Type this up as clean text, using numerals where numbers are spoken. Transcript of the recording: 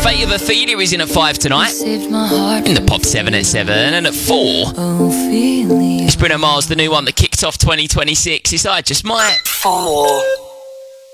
Fate of Ophelia is in at 5 tonight. In the Pop 7 at 7. And at 4, it's Bruno Mars, the new one that kicked off 2026. It's I Just Might. 4.